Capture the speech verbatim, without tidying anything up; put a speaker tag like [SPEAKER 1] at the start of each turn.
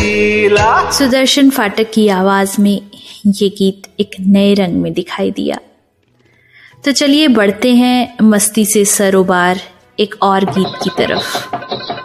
[SPEAKER 1] रसीला।
[SPEAKER 2] सुदर्शन फाटक की आवाज में ये गीत एक नए रंग में दिखाई दिया। तो चलिए बढ़ते हैं मस्ती से सरोबार एक और गीत की तरफ।